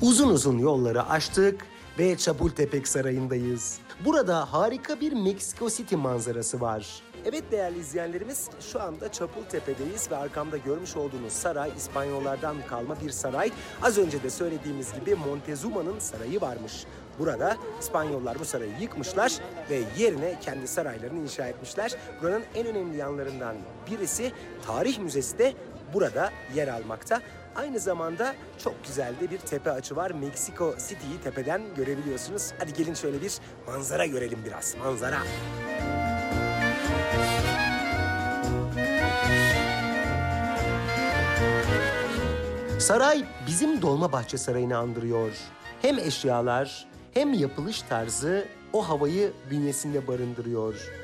Uzun uzun yolları aştık ve Chapultepec Sarayı'ndayız. Burada harika bir Mexico City manzarası var. Evet değerli izleyenlerimiz, şu anda Chapultepec'deyiz ve arkamda görmüş olduğunuz saray İspanyollardan kalma bir saray. Az önce de söylediğimiz gibi Montezuma'nın sarayı varmış. Burada İspanyollar bu sarayı yıkmışlar ve yerine kendi saraylarını inşa etmişler. Buranın en önemli yanlarından birisi Tarih Müzesi de burada yer almakta. Aynı zamanda çok güzel de bir tepe açı var. Mexico City'yi tepeden görebiliyorsunuz. Hadi gelin şöyle bir manzara görelim biraz. Manzara. Saray bizim Dolmabahçe Sarayı'nı andırıyor. Hem eşyalar hem yapılış tarzı o havayı bünyesinde barındırıyor.